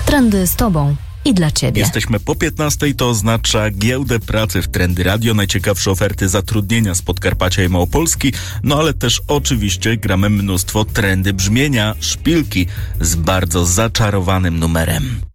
Trendy z Tobą i dla Ciebie. Jesteśmy po 15:00, to oznacza giełdę pracy w Trendy Radio, najciekawsze oferty zatrudnienia z Podkarpacia i Małopolski, no ale też oczywiście gramy mnóstwo trendy brzmienia, szpilki z bardzo zaczarowanym numerem.